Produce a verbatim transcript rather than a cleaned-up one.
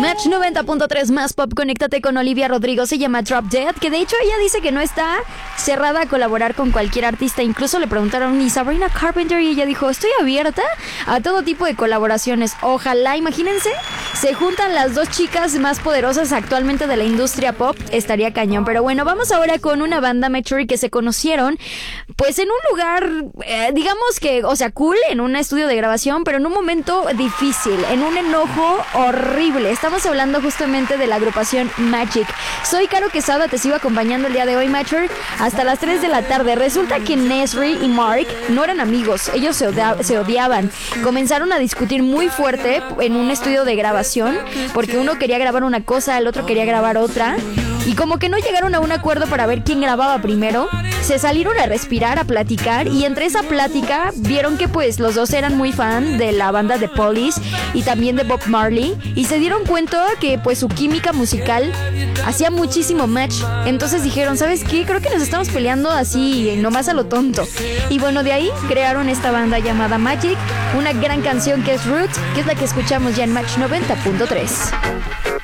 Match noventa punto tres más pop, conéctate con Olivia Rodrigo, se llama Drop Dead, que de hecho ella dice que no está cerrada a colaborar con cualquier artista. Incluso le preguntaron, ¿y Sabrina Carpenter? Y ella dijo, estoy abierta a todo tipo de colaboraciones. Ojalá, imagínense, se juntan las dos chicas más poderosas actualmente de la industria pop, estaría cañón. Pero bueno, vamos ahora con una banda, Metro, que se conocieron pues en un lugar, eh, digamos que, o sea, cool, en un estudio de grabación, pero en un momento difícil, en un enojo horrible. Estamos hablando justamente de la agrupación Magic. Soy Caro Quesada, te sigo acompañando el día de hoy, Matcher, hasta las tres de la tarde. Resulta que Nesri y Mark no eran amigos, ellos se, odia- se odiaban. Comenzaron a discutir muy fuerte en un estudio de grabación, porque uno quería grabar una cosa, el otro quería grabar otra. Y como que no llegaron a un acuerdo para ver quién grababa primero, se salieron a respirar, a platicar, y entre esa plática vieron que pues los dos eran muy fan de la banda de Police y también de Bob Marley, y se dieron cuenta que pues su química musical hacía muchísimo match. Entonces dijeron, ¿sabes qué? Creo que nos estamos peleando así, nomás a lo tonto. Y bueno, de ahí crearon esta banda llamada Magic, una gran canción que es Root, que es la que escuchamos ya en Match noventa punto tres.